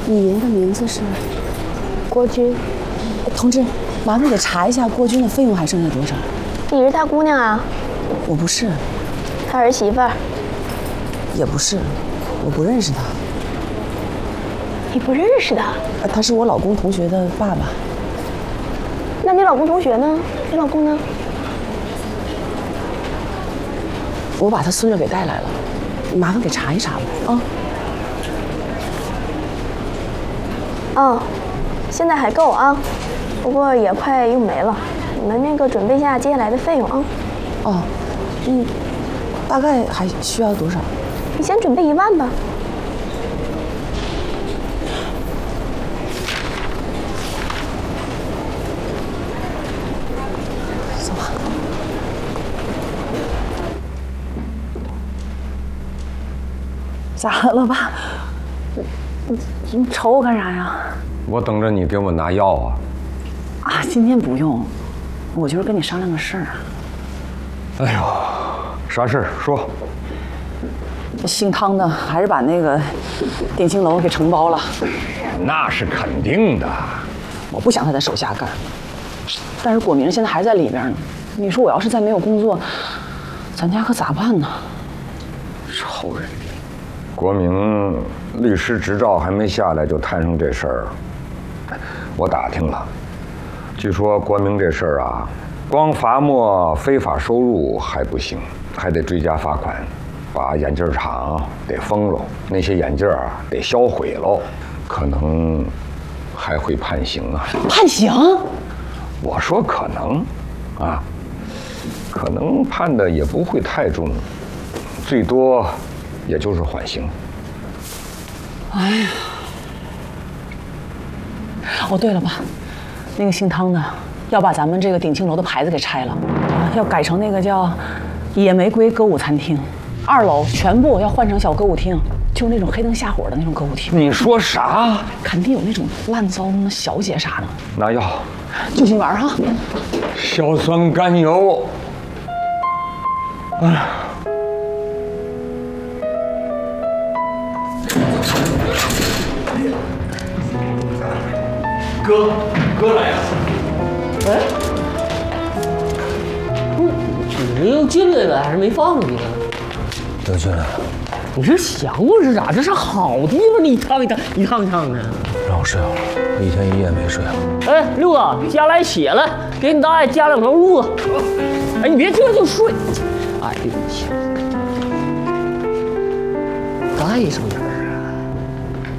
您的名字是郭军， 同志，麻烦给查一下郭军的费用还剩下多少？ 你是他姑娘啊？ 我不是， 他儿媳妇儿。 也不是，我不认识他。 你不认识他？ 他是我老公同学的爸爸。 那你老公同学呢？你老公呢？ 我把他孙女给带来了，麻烦给查一查吧。啊。 哦，现在还够啊，不过也快用没了。你们那个准备一下接下来的费用啊。 哦，大概还需要多少？ 你先准备1万吧。 走吧。咋了爸？你瞅我干啥呀？ 我等着你给我拿药啊！ 啊，今天不用，我就是跟你商量个事儿。 哎呦，啥事儿？说。 姓汤的还是把那个定情楼给承包了。 那是肯定的。 我不想他在手下干，但是果明现在还在里边呢。你说我要是再没有工作，咱家可咋办呢？ 臭人！国明律师执照还没下来就摊上这事儿，我打听了，据说国明这事儿啊，光罚没非法收入还不行，还得追加罚款，把眼镜厂得封喽，那些眼镜啊得销毁喽，可能还会判刑啊。 判刑？ 我说可能，啊，可能判的也不会太重，最多也就是缓刑。 哎呀！哦，对了，爸，那个姓汤的要把咱们这个鼎庆楼的牌子给拆了，啊，要改成那个叫野玫瑰歌舞餐厅，2楼全部要换成小歌舞厅，就是那种黑灯瞎火的那种歌舞厅。 你说啥？ 肯定有那种烂糟的小姐啥的。 拿药， 就近玩哈。 硝酸甘油。哎。哥来呀！ 哎，你又进来了，还是没放你呢？ 又进来了。 你是想我是咋？这是好地方，你一趟一趟的。 让我睡好了，1天1夜没睡了。 哎，六哥，家来血了，给你大爷加2条褥子。哎，你别听就睡。哎呦我去，盖上点。